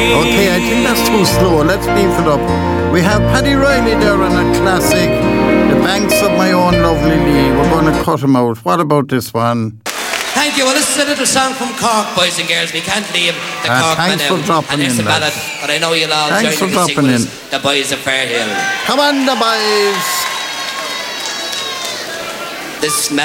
Okay, I think that's too slow. Let's beef it up. We have Paddy Riley there on a classic, The Banks of My Own Lovely Lee. We're going to cut him out. What about this one? Thank you. Well, this is a little song from Cork, boys and girls. We can't leave the Cork thanks for dropping and it's in, a ballad, but I know you'll all join Thanks for me to sing dropping with in. us, The Boys of Fairhill. Come on, the boys. This